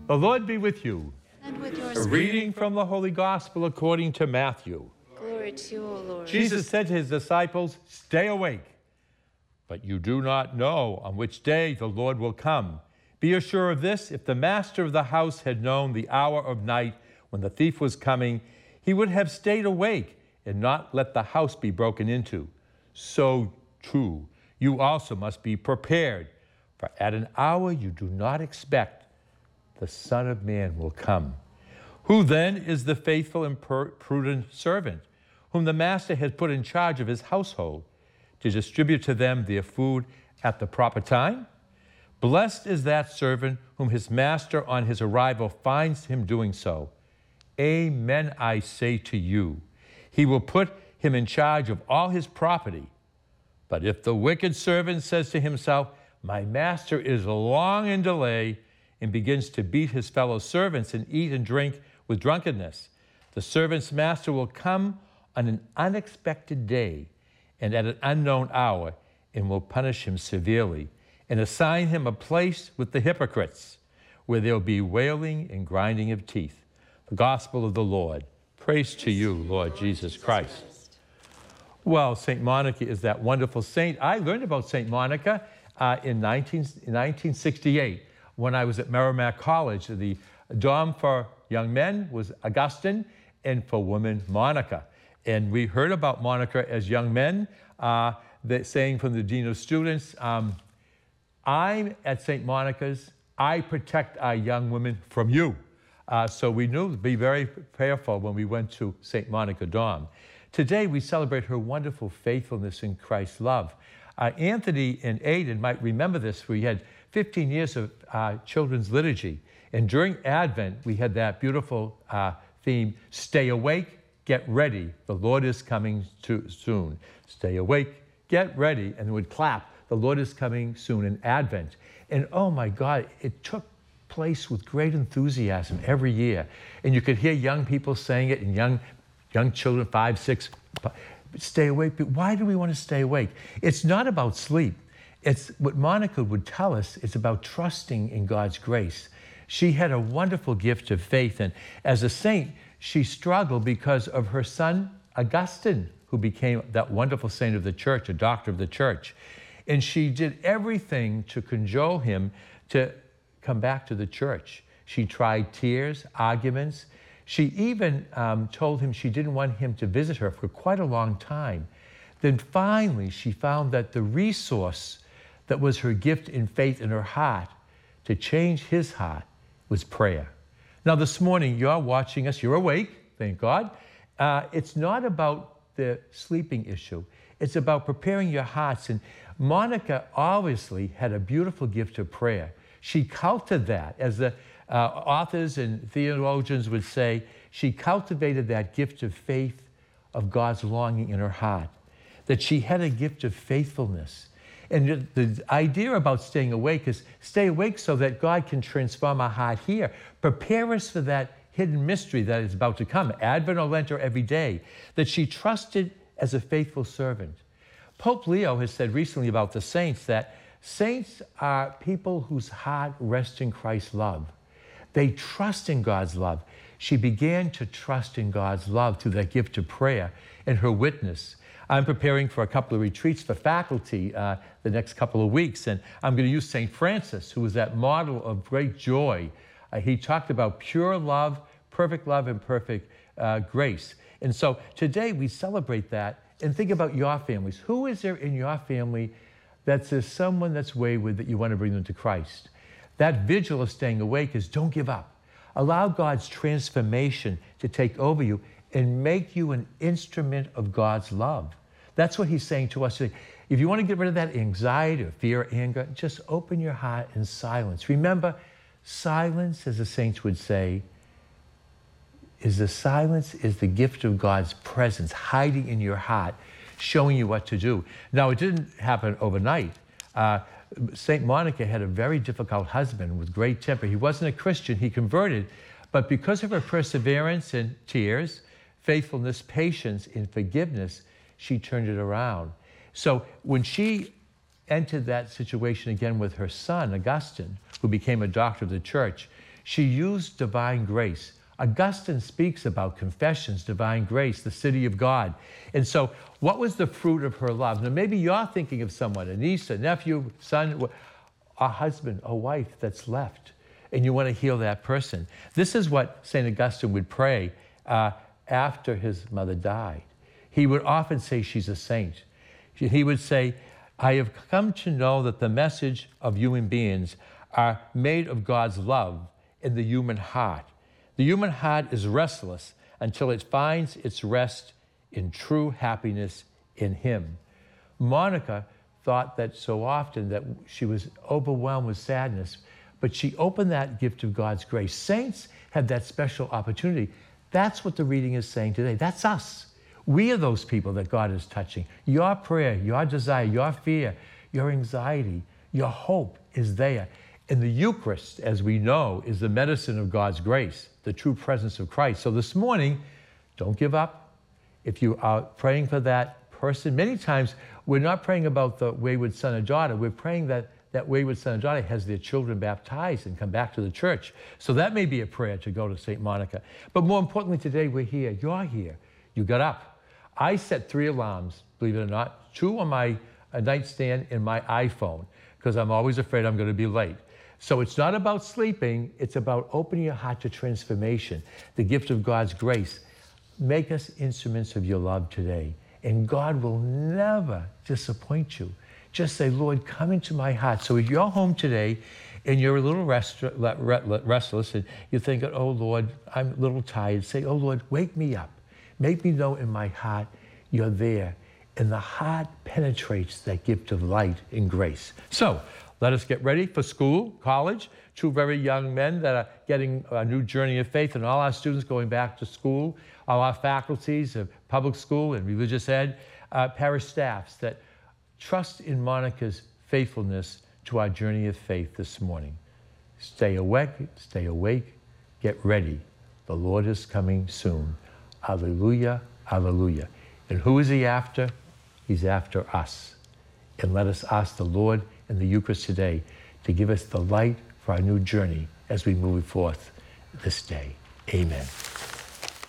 The Lord be with you. And with your A spirit. reading from the Holy Gospel according to Matthew. Glory to you, O Lord. Jesus said to his disciples, "Stay awake, but you do not know on which day the Lord will come. Be assured of this, if the master of the house had known the hour of night when the thief was coming, he would have stayed awake and not let the house be broken into. So too, you also must be prepared, for at an hour you do not expect, the Son of Man will come. Who then is the faithful and prudent servant, whom the master has put in charge of his household, to distribute to them their food at the proper time? Blessed is that servant whom his master on his arrival finds him doing so. Amen, I say to you, he will put him in charge of all his property. But if the wicked servant says to himself, my master is long in delay, and begins to beat his fellow servants and eat and drink with drunkenness, the servant's master will come on an unexpected day and at an unknown hour, and will punish him severely and assign him a place with the hypocrites, where there will be wailing and grinding of teeth. The gospel of the Lord. Praise to you, Lord Jesus Christ. Well, St. Monica is that wonderful saint. I learned about St. Monica in 1968 when I was at Merrimack College. The dom for young men was Augustine, and for women, Monica. And we heard about Monica as young men, saying from the Dean of Students, I'm at St. Monica's, I protect our young women from you. So we knew to be very prayerful when we went to St. Monica Dom. Today we celebrate her wonderful faithfulness in Christ's love. Anthony and Aidan might remember this. We had 15 years of children's liturgy. And during Advent, we had that beautiful theme, stay awake, get ready. The Lord is coming soon. Stay awake, get ready. And would clap. The Lord is coming soon in Advent. And oh my God, it took place with great enthusiasm every year. And you could hear young people saying it, and young children, 5, 6, stay awake. But why do we want to stay awake? It's not about sleep. It's what Monica would tell us. It's about trusting in God's grace. She had a wonderful gift of faith. And as a saint, she struggled because of her son, Augustine, who became that wonderful saint of the church, a doctor of the church. And she did everything to cajole him to come back to the church. She tried tears, arguments. She even told him she didn't want him to visit her for quite a long time. Then finally, she found that the resource that was her gift in faith in her heart to change his heart was prayer. Now this morning, you're watching us, you're awake, thank God. It's not about the sleeping issue. It's about preparing your hearts. And Monica obviously had a beautiful gift of prayer. She cultivated that, as the authors and theologians would say, she cultivated that gift of faith, of God's longing in her heart, that she had a gift of faithfulness. And the idea about staying awake is stay awake so that God can transform our heart here. Prepare us for that hidden mystery that is about to come, Advent or Lent or every day, that she trusted as a faithful servant. Pope Leo has said recently about the saints that saints are people whose heart rests in Christ's love. They trust in God's love. She began to trust in God's love through that gift of prayer and her witness. I'm preparing for a couple of retreats for faculty the next couple of weeks, and I'm going to use St. Francis, who was that model of great joy. He talked about pure love, and perfect grace. And so today we celebrate that and think about your families. Who is there in your family that's someone that's wayward that you want to bring them to Christ? That vigil of staying awake is don't give up. Allow God's transformation to take over you and make you an instrument of God's love. That's what he's saying to us today. If you want to get rid of that anxiety or fear or anger, just open your heart in silence. Remember, silence, as the saints would say, is the gift of God's presence hiding in your heart, showing you what to do. Now, it didn't happen overnight. St. Monica had a very difficult husband with great temper. He wasn't a Christian, he converted, but because of her perseverance and tears, faithfulness, patience, and forgiveness, she turned it around. So when she entered that situation again with her son, Augustine, who became a doctor of the church, She used divine grace. Augustine speaks about confessions, divine grace, the city of God. And so what was the fruit of her love? Now maybe you're thinking of someone, a niece, a nephew, son, a husband, a wife that's left, and you want to heal that person. This is what St. Augustine would pray after his mother died. He would often say she's a saint. He would say, I have come to know that the message of human beings are made of God's love in the human heart. The human heart is restless until it finds its rest in true happiness in Him. Monica thought that so often that she was overwhelmed with sadness, but she opened that gift of God's grace. Saints have that special opportunity. That's what the reading is saying today. That's us. We are those people that God is touching. Your prayer, your desire, your fear, your anxiety, your hope is there. And the Eucharist, as we know, is the medicine of God's grace, the true presence of Christ. So this morning, don't give up. If you are praying for that person, many times we're not praying about the wayward son or daughter. We're praying that that wayward son or daughter has their children baptized and come back to the church. So that may be a prayer to go to St. Monica. But more importantly, today we're here. You're here. You got up. I set 3 alarms, believe it or not, 2 on my nightstand and my iPhone, because I'm always afraid I'm going to be late. So it's not about sleeping, it's about opening your heart to transformation, the gift of God's grace. Make us instruments of your love today, and God will never disappoint you. Just say, Lord, come into my heart. So if you're home today and you're a little restless and you're thinking, oh Lord, I'm a little tired, say, oh Lord, wake me up. Make me know in my heart you're there. And the heart penetrates that gift of light and grace. So let us get ready for school, college. 2 very young men that are getting a new journey of faith, and all our students going back to school, all our faculties of public school and religious ed, parish staffs that trust in Monica's faithfulness to our journey of faith this morning. Stay awake, get ready. The Lord is coming soon. Alleluia, alleluia. And who is He after? He's after us. And let us ask the Lord in the Eucharist today to give us the light for our new journey as we move forth this day. Amen.